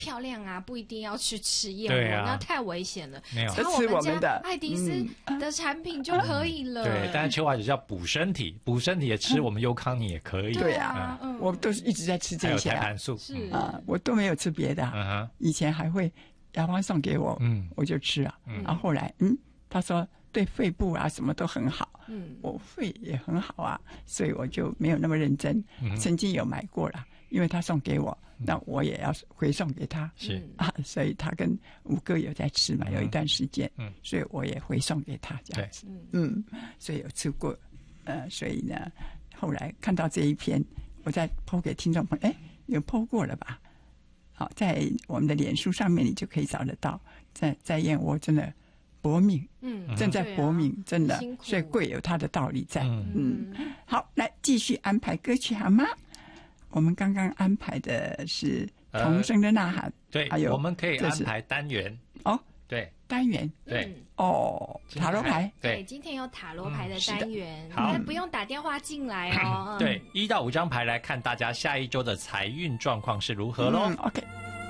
漂亮啊，不一定要去吃燕窝， 对啊， 那太危险了。 没有， 擦我们家爱迪丝的产品就可以了。 对，但是秋华姐叫补身体，补身体也吃我们优康妮也可以。 对啊，我都是一直在吃这些。 还有胎盘素是我都没有吃别的。以前还会雅芳送给我，我就吃啊。然后后来，他说对肺部啊什么都很好，我肺也很好啊，所以我就没有那么认真。曾经有买过了。因为他送给我，那我也要回送给他， 是所以他跟五哥有在吃嘛，有一段时间，所以我也回送给他这样子，所以有吃过，所以呢，后来看到这一篇，我再po给听众朋友，有po过了吧？好，在我们的脸书上面，你就可以找得到，在燕窝真的搏命，正在搏命，真的，所以贵有它的道理在，好，来继续安排歌曲好吗？我们刚刚安排的是童声的呐喊， 对，还有我们可以安排单元哦， 对， 单元， 对， 塔罗牌， 对，今天有塔罗牌的单元， 好， 不用打电话进来哦， 对，1到5张牌来看大家下一周的财运状况是如何咯。 OK。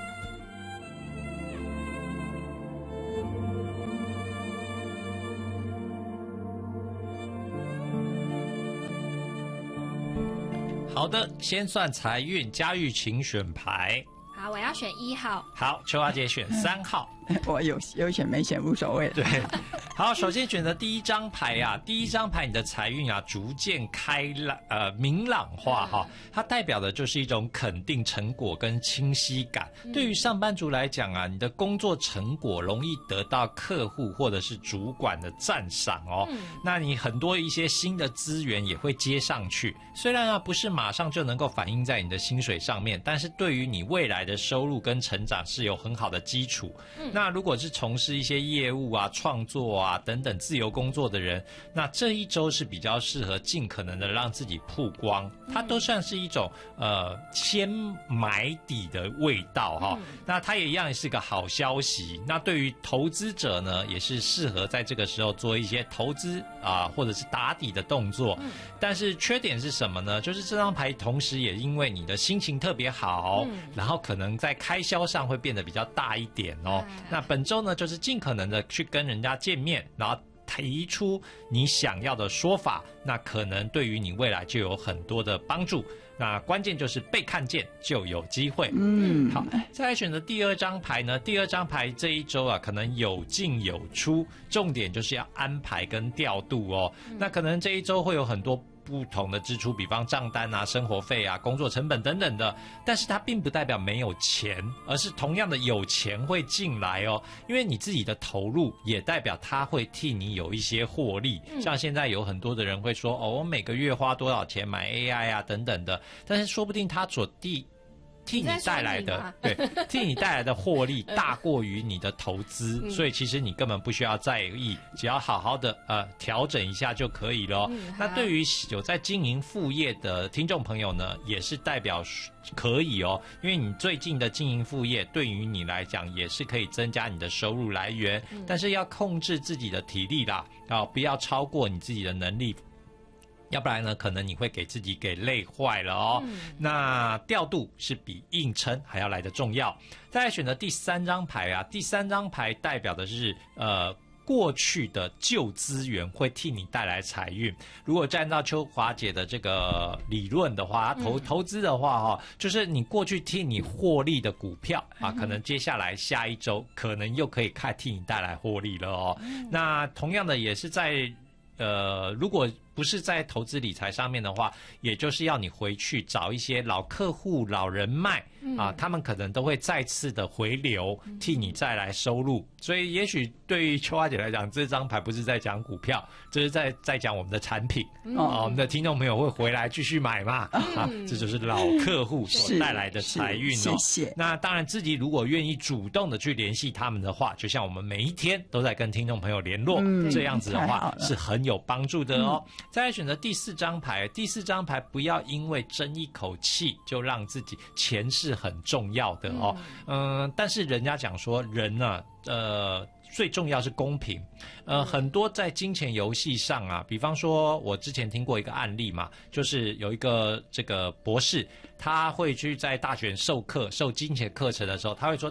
好的，先算财运，嘉玉请选牌。 好，我要选1号。 好，秋华姐选3号。 我有选没选无所谓。 对，好，首先选择第一张牌啊，第一张牌你的财运啊逐渐明朗化哈，它代表的就是一种肯定成果跟清晰感。对于上班族来讲啊，你的工作成果容易得到客户或者是主管的赞赏哦。那你很多一些新的资源也会接上去，虽然啊不是马上就能够反映在你的薪水上面，但是对于你未来的收入跟成长是有很好的基础。那如果是从事一些业务啊、创作啊等等自由工作的人，那这一周是比较适合尽可能的让自己曝光，它都算是一种先埋底的味道哈。那它也一样是个好消息。那对于投资者呢，也是适合在这个时候做一些投资啊，或者是打底的动作。但是缺点是什么呢？就是这张牌同时也因为你的心情特别好，然后可能在开销上会变得比较大一点哦。那本周呢，就是尽可能的去跟人家见面，然后提出你想要的说法，那可能对于你未来就有很多的帮助。那关键就是被看见就有机会。好，再来选择第二张牌呢，第二张牌这一周啊，可能有进有出，重点就是要安排跟调度哦。那可能这一周会有很多不同的支出，比方账单啊、生活费啊、工作成本等等的，但是它并不代表没有钱，而是同样的有钱会进来哦，因为你自己的投入也代表它会替你有一些获利。像现在有很多的人会说，我每个月花多少钱买 AI 啊等等的，但是说不定它替你带来的替你带来的获利大过于你的投资，所以其实你根本不需要在意，只要好好的调整一下就可以了。那对于有在经营副业的听众朋友呢，也是代表可以哦，因为你最近的经营副业对于你来讲也是可以增加你的收入来源，但是要控制自己的体力啦，不要超过你自己的能力。要不然呢，可能你会给自己给累坏了哦。那调度是比硬撑还要来得重要。再来选择第三张牌啊，第三张牌代表的是过去的旧资源会替你带来财运。如果按照秋华姐的这个理论的话，投资的话就是你过去替你获利的股票啊，可能接下来下一周可能又可以替你带来获利了哦。那同样的也是在如果不是在投资理财上面的话，也就是要你回去找一些老客户、老人脉啊，他们可能都会再次的回流，替你再来收入。所以也许对于秋华姐来讲，这张牌不是在讲股票，这是在讲我们的产品我们的听众朋友会回来继续买嘛这就是老客户所带来的财运哦。 谢谢。 那当然自己如果愿意主动的去联系他们的话，就像我们每一天都在跟听众朋友联络，这样子的话是很有帮助的哦。再来选择第四张牌，第四张牌不要因为争一口气就让自己钱是是很重要的哦。但是人家讲说人呢，最重要是公平。很多在金钱游戏上啊，比方说我之前听过一个案例嘛，就是有一个这个博士，他会去在大学授金钱课程的时候，他会说